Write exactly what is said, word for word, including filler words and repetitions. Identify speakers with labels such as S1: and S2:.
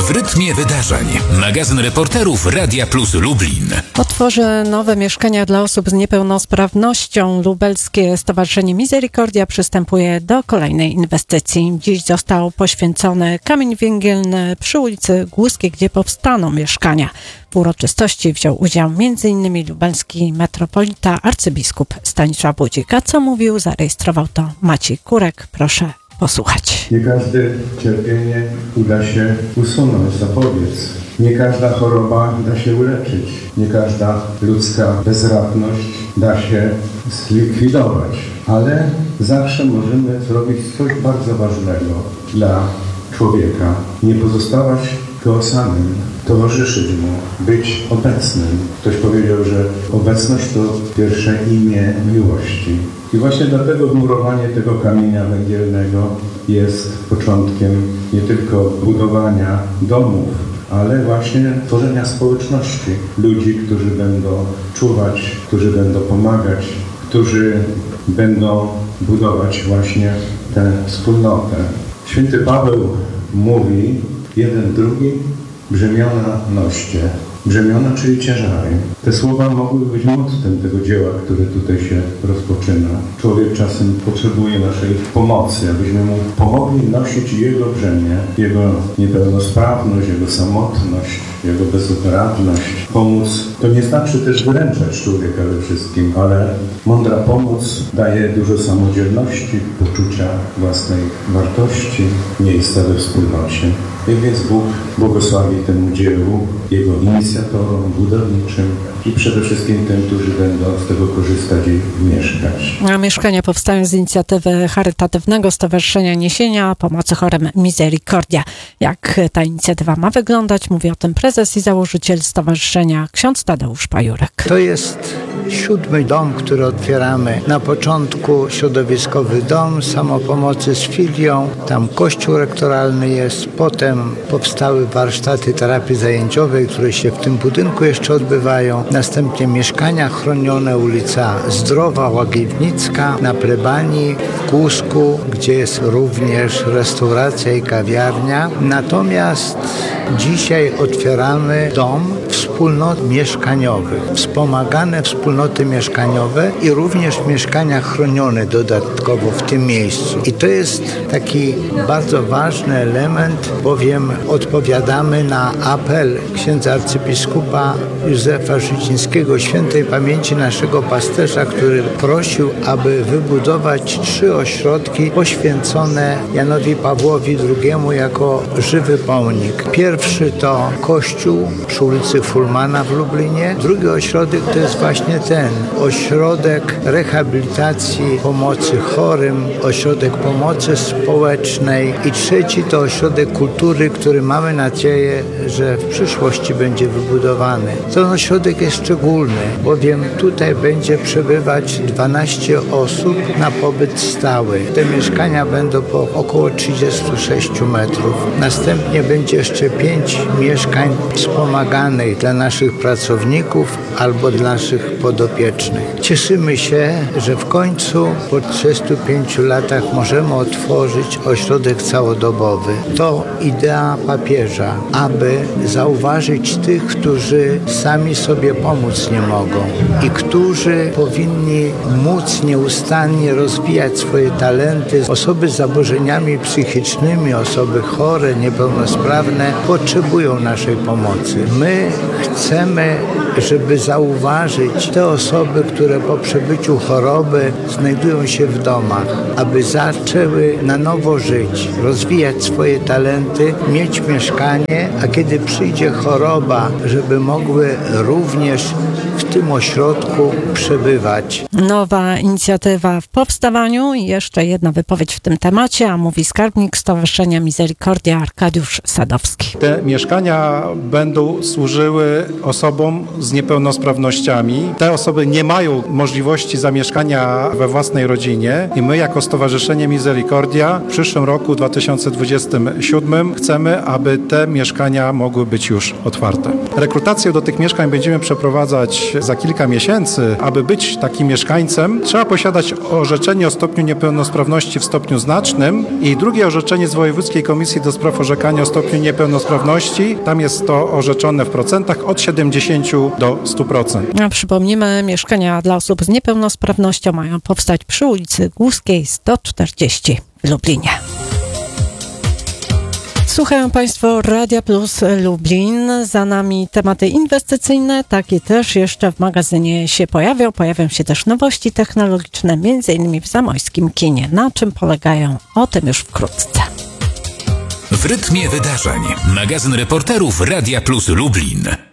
S1: w rytmie wydarzeń. Magazyn reporterów Radia Plus Lublin.
S2: Otworzy nowe mieszkania dla osób z niepełnosprawnością. Lubelskie Stowarzyszenie Misericordia przystępuje do kolejnej inwestycji. Dziś został poświęcony kamień węgielny przy ulicy Głuskiej, gdzie powstaną mieszkania. W uroczystości wziął udział m.in. lubelski metropolita arcybiskup Stanisław Budzik. A co mówił, zarejestrował to Maciej Kurek. Proszę posłuchać.
S3: Nie każde cierpienie uda się usunąć, zapobiec. Nie każda choroba da się uleczyć. Nie każda ludzka bezradność da się zlikwidować. Ale zawsze możemy zrobić coś bardzo ważnego dla człowieka. Nie pozostawać go samym, towarzyszyć mu, być obecnym. Ktoś powiedział, że obecność to pierwsze imię miłości. I właśnie dlatego wmurowanie tego kamienia węgielnego jest początkiem nie tylko budowania domów, ale właśnie tworzenia społeczności. Ludzi, którzy będą czuwać, którzy będą pomagać, którzy będą budować właśnie tę wspólnotę. Święty Paweł mówi, jeden drugi brzemiona noście. Brzemiona, czyli ciężary. Te słowa mogły być mottem tego dzieła, które tutaj się rozpoczyna. Człowiek czasem potrzebuje naszej pomocy, abyśmy mu pomogli nosić jego brzemię, jego niepełnosprawność, jego samotność, jego bezradność. Pomóc to nie znaczy też wyręczać człowieka we wszystkim, ale mądra pomoc daje dużo samodzielności, poczucia własnej wartości, miejsca we wspólnocie. I więc Bóg błogosławi temu dziełu, jego inicjatorom, budowniczym i przede wszystkim tym, którzy będą z tego korzystać i mieszkać.
S2: A mieszkania powstają z inicjatywy charytatywnego Stowarzyszenia Niesienia Pomocy Chorym Misericordia. Jak ta inicjatywa ma wyglądać, mówi o tym prezes i założyciel stowarzyszenia ksiądz Tadeusz Pajurek.
S4: To jest siódmy dom, który otwieramy. Na początku środowiskowy dom samopomocy z filią, tam kościół rektoralny jest, potem powstały warsztaty terapii zajęciowej, które się w tym budynku jeszcze odbywają. Następnie mieszkania chronione, ulica Zdrowa, Łagiewnicka, na plebanii w Głusku, gdzie jest również restauracja i kawiarnia. Natomiast dzisiaj otwieramy dom wspólnot mieszkaniowych, wspomagane wspólnoty mieszkaniowe i również mieszkania chronione dodatkowo w tym miejscu. I to jest taki bardzo ważny element, bowiem odpowiadamy na apel księdza arcybiskupa Józefa Życińskiego, świętej pamięci naszego pasterza, który prosił, aby wybudować trzy ośrodki poświęcone Janowi Pawłowi drugiemu jako żywy pomnik. Pierwszy to kościół przy ulicy Fulmana w Lublinie. Drugi ośrodek to jest właśnie ten ośrodek rehabilitacji, pomocy chorym, ośrodek pomocy społecznej i trzeci to ośrodek kultury, który mamy nadzieję, że w przyszłości będzie wybudowany. Ten ośrodek jest szczególny, bowiem tutaj będzie przebywać dwanaście osób na pobyt stały. Te mieszkania będą po około trzydziestu sześciu metrów. Następnie będzie jeszcze pięć mieszkań wspomaganych dla naszych pracowników albo dla naszych podopiecznych. Cieszymy się, że w końcu po trzydziestu pięciu latach możemy otworzyć ośrodek całodobowy. To idea papieża, aby zauważyć tych, którzy sami sobie pomóc nie mogą i którzy powinni móc nieustannie rozwijać swoje talenty. Osoby z zaburzeniami psychicznymi, osoby chore, niepełnosprawne potrzebują naszej pomocy. My chcemy, żeby zauważyć te osoby, które po przebyciu choroby znajdują się w domach, aby zaczęły na nowo żyć, rozwijać swoje talenty, mieć mieszkanie, a kiedy przyjdzie choroba, żeby mogły również w tym ośrodku przebywać.
S2: Nowa inicjatywa w powstawaniu i jeszcze jedna wypowiedź w tym temacie, a mówi skarbnik Stowarzyszenia Misericordia Arkadiusz Sadowski.
S5: Te mieszkania będą służyły osobom z niepełnosprawnościami. Te osoby nie mają możliwości zamieszkania we własnej rodzinie i my jako Stowarzyszenie Misericordia w przyszłym roku dwa tysiące dwudziestym siódmym chcemy, aby te mieszkania mogły być już otwarte. Rekrutację do tych mieszkań będziemy przeprowadzać za kilka miesięcy. Aby być takim mieszkańcem, trzeba posiadać orzeczenie o stopniu niepełnosprawności w stopniu znacznym i drugie orzeczenie z Wojewódzkiej Komisji do Spraw Orzekania o stopniu niepełnosprawności. Tam jest to orzeczone w procentach od siedemdziesięciu do stu procent.
S2: A przypomnijmy, mieszkania dla osób z niepełnosprawnością mają powstać przy ulicy Głuskiej sto czterdzieści w Lublinie. Słuchają Państwo Radia Plus Lublin. Za nami tematy inwestycyjne, takie też jeszcze w magazynie się pojawią. Pojawią się też nowości technologiczne, między innymi w zamojskim kinie. Na czym polegają? O tym już wkrótce.
S1: W rytmie wydarzeń. Magazyn reporterów Radia Plus Lublin.